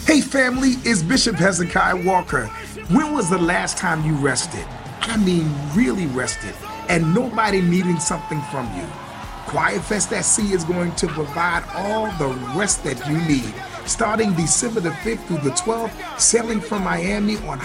Hey family, it's Bishop Hezekiah Walker. When was the last time you rested? I mean, really rested, and nobody needing something from you. Quiet Fest at Sea is going to provide all the rest that you need. Starting December the 5th through the 12th, sailing from Miami on